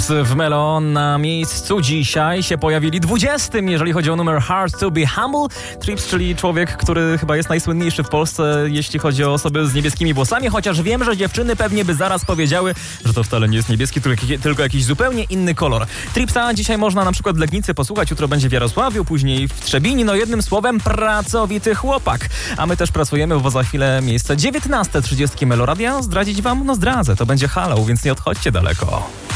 W Melo na miejscu dzisiaj się pojawili 20, jeżeli chodzi o numer Hard to be Humble. Trips, czyli człowiek, który chyba jest najsłynniejszy w Polsce, jeśli chodzi o osoby z niebieskimi włosami, chociaż wiem, że dziewczyny pewnie by zaraz powiedziały, że to wcale nie jest niebieski, tylko jakiś zupełnie inny kolor. Tripsa dzisiaj można na przykład w Legnicy posłuchać, jutro będzie w Jarosławiu, później w Trzebinie, jednym słowem pracowity chłopak. A my też pracujemy, bo za chwilę miejsce 19:30 Meloradia. Zdradzić wam? Zdradzę, to będzie Halo, więc nie odchodźcie daleko.